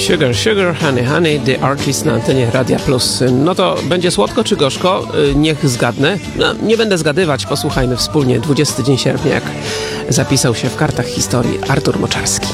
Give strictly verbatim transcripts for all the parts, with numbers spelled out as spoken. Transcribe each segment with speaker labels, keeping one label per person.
Speaker 1: Sugar, Sugar, Honey, Honey, The Artist na antenie Radia Plus. No to będzie słodko czy gorzko? Niech zgadnę. No, nie będę zgadywać, posłuchajmy wspólnie. dwudziesty dzień sierpnia, jak zapisał się w kartach historii Artur Moczarski.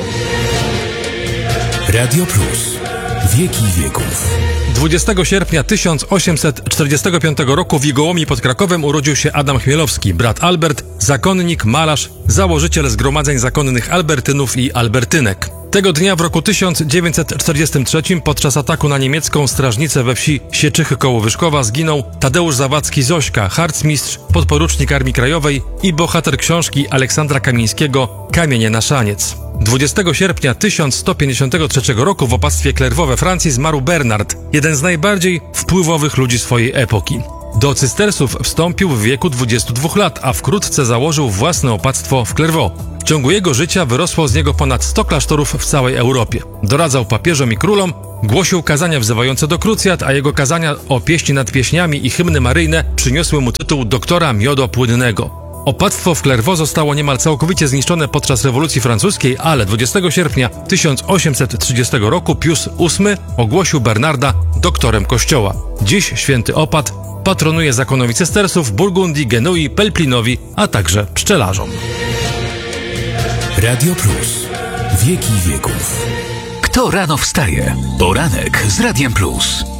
Speaker 2: Radio Plus. Wieki wieków.
Speaker 3: dwudziestego sierpnia tysiąc osiemset czterdziestego piątego roku w Igołomii pod Krakowem urodził się Adam Chmielowski, brat Albert, zakonnik, malarz, założyciel zgromadzeń zakonnych Albertynów i Albertynek. Tego dnia w roku tysiąc dziewięćset czterdziestym trzecim podczas ataku na niemiecką strażnicę we wsi Sieczychy koło Wyszkowa zginął Tadeusz Zawadzki Zośka, harcmistrz, podporucznik Armii Krajowej i bohater książki Aleksandra Kamińskiego Kamienie na szaniec. dwudziestego sierpnia tysiąc sto pięćdziesiątego trzeciego roku w opactwie Clairvaux we Francji zmarł Bernard, jeden z najbardziej wpływowych ludzi swojej epoki. Do cystersów wstąpił w wieku dwudziestu dwóch lat, a wkrótce założył własne opactwo w Clairvaux. W ciągu jego życia wyrosło z niego ponad sto klasztorów w całej Europie. Doradzał papieżom i królom, głosił kazania wzywające do krucjat, a jego kazania o pieśni nad pieśniami i hymny maryjne przyniosły mu tytuł doktora miodopłynnego. Opactwo w Clairvaux zostało niemal całkowicie zniszczone podczas rewolucji francuskiej, ale dwudziestego sierpnia tysiąc osiemset trzydziestego roku Pius ósmy ogłosił Bernarda doktorem kościoła. Dziś święty opat patronuje zakonowi cystersów, Burgundii, Genui, Pelplinowi, a także pszczelarzom.
Speaker 2: Radio Plus. Wieki wieków.
Speaker 4: Kto rano wstaje? Poranek z Radiem Plus.